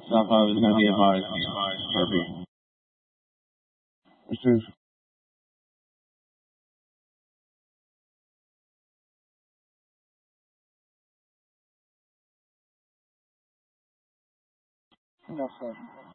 So I thought it was going to be about Herbie. This is no, sir.